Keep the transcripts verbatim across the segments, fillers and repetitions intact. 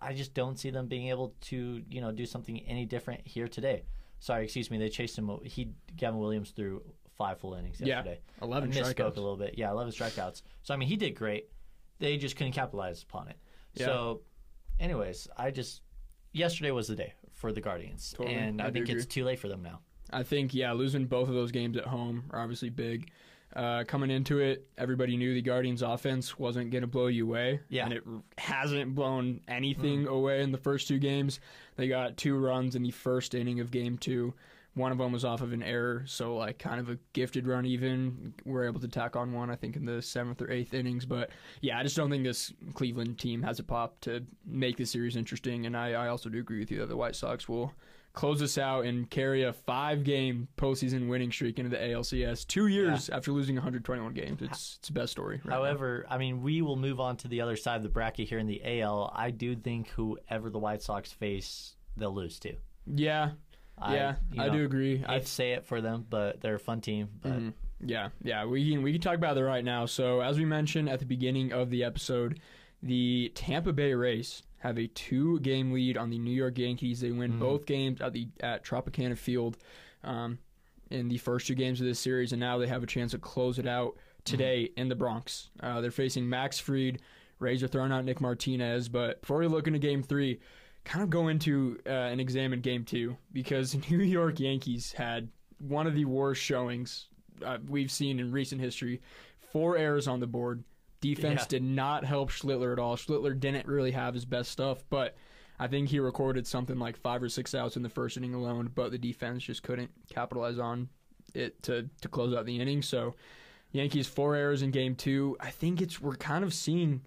I just don't see them being able to, you know, do something any different here today. Sorry, excuse me. They chased him. He Gavin Williams threw five full innings yesterday. Yeah, eleven I misspoke strikeouts. a little bit. Yeah, eleven strikeouts. So I mean, he did great. They just couldn't capitalize upon it. Yeah. So, anyways, I just yesterday was the day for the Guardians, Totally. and I, I do think it's agree. too late for them now. I think, yeah, losing both of those games at home are obviously big. Uh, coming into it, everybody knew the Guardians' offense wasn't going to blow you away. Yeah. And it hasn't blown anything Mm. away in the first two games. They got two runs in the first inning of game two. One of them was off of an error, so like kind of a gifted run even. We're able to tack on one, I think, in the seventh or eighth innings. But yeah, I just don't think this Cleveland team has a pop to make the series interesting. And I, I also do agree with you that the White Sox will close this out and carry a five-game postseason winning streak into the A L C S. Two years Yeah. after losing one hundred twenty-one games. It's it's the best story. Right However, I mean, we will move on to the other side of the bracket here in the A L. I do think whoever the White Sox face, they'll lose to. now. Yeah, I, yeah, you I know, do agree. Hate I to say it for them, but they're a fun team. But Mhm. Yeah, yeah, we can we can talk about that right now. So as we mentioned at the beginning of the episode, the Tampa Bay Rays have a two-game lead on the New York Yankees. They win Mhm. both games at the at Tropicana Field um, in the first two games of this series, and now they have a chance to close it out today in the Bronx. Uh, they're facing Max Fried. Rays are throwing out Nick Martinez, but before we look into Game Three, kind of go into uh, and examine Game Two because New York Yankees had one of the worst showings uh, we've seen in recent history. Four errors on the board. Defense Yeah. did not help Schlittler at all. Schlittler didn't really have his best stuff, but I think he recorded something like five or six outs in the first inning alone, but the defense just couldn't capitalize on it to, to close out the inning. So Yankees four errors in Game Two. I think it's we're kind of seeing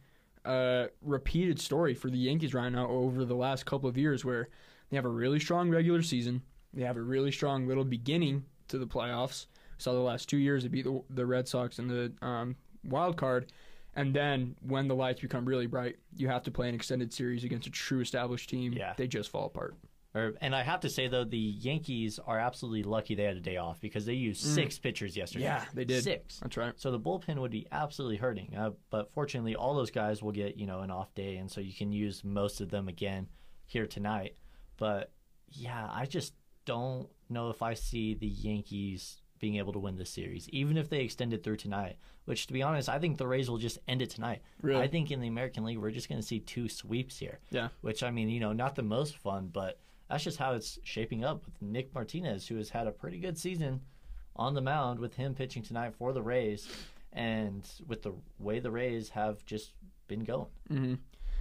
a repeated story for the Yankees right now over the last couple of years where they have a really strong regular season. They have a really strong little beginning to the playoffs. We saw the last two years they beat the, the Red Sox in the um, wild card. And then when the lights become really bright, you have to play an extended series against a true established team. Yeah. They just fall apart. Or, and I have to say, though, the Yankees are absolutely lucky they had a day off because they used six pitchers yesterday. Yeah, they did. Six. That's right. So the bullpen would be absolutely hurting. Uh, but fortunately, all those guys will get, you know, an off day, and so you can use most of them again here tonight. But, yeah, I just don't know if I see the Yankees being able to win this series, even if they extend it through tonight, which, to be honest, I think the Rays will just end it tonight. Really? I think in the American League, we're just going to see two sweeps here. Yeah. Which, I mean, you know, not the most fun, but that's just how it's shaping up with Nick Martinez, who has had a pretty good season on the mound with him pitching tonight for the Rays, and with the way the Rays have just been going. Mm-hmm.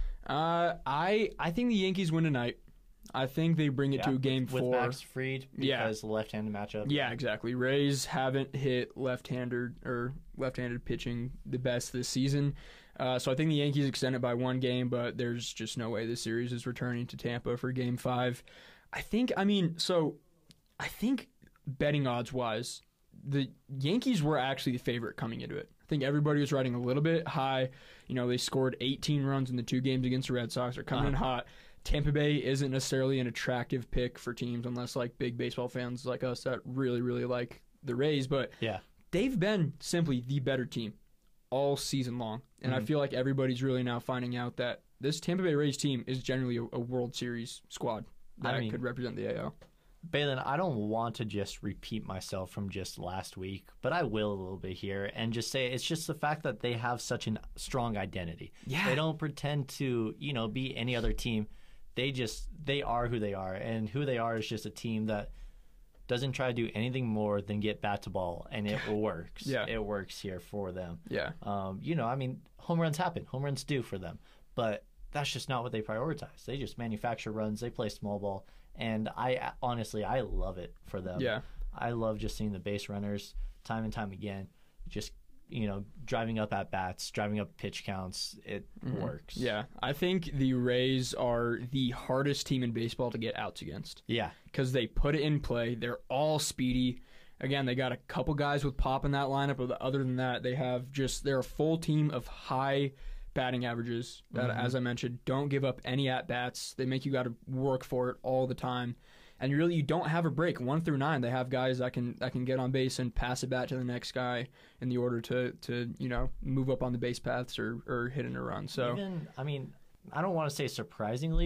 Uh, I I think the Yankees win tonight. I think they bring it Yeah, to game with, four. With Max Fried, because Yeah. the left-handed matchup. Yeah, exactly. Rays haven't hit left-handed or left-handed pitching the best this season, uh, so I think the Yankees extend it by one game. But there's just no way this series is returning to Tampa for Game Five. I think. I mean, so I think betting odds wise, the Yankees were actually the favorite coming into it. I think everybody was riding a little bit high. You know, they scored eighteen runs in the two games against the Red Sox. They're coming in Uh-huh. hot. Tampa Bay isn't necessarily an attractive pick for teams unless like big baseball fans like us that really, really like the Rays. But Yeah. they've been simply the better team all season long. And I Mhm. feel like everybody's really now finding out that this Tampa Bay Rays team is generally a, a World Series squad that I mean- could represent the A L. Balin, I don't want to just repeat myself from just last week, but I will a little bit here and just say it's just the fact that they have such a strong identity. Yeah. They don't pretend to, you know, be any other team. They just, they are who they are, and who they are is just a team that doesn't try to do anything more than get bat to ball, and it works. Yeah. It works here for them. Yeah. Um, you know, I mean, home runs happen. Home runs do for them. But that's just not what they prioritize. They just manufacture runs. They play small ball. And I honestly, I love it for them. Yeah. I love just seeing the base runners time and time again, just, you know, driving up at bats, driving up pitch counts. It works. Yeah. I think the Rays are the hardest team in baseball to get outs against Yeah. because they put it in play. They're all speedy. Again, they got a couple guys with pop in that lineup, but other than that, they have just, they're a full team of high batting averages that, Mhm. as I mentioned, don't give up any at-bats. They make you got to work for it all the time. And really, you don't have a break. One through nine, they have guys that can that can get on base and pass it back to the next guy in the order to, to you know, move up on the base paths or, or hit in a run. So Even, I mean, I don't want to say surprisingly,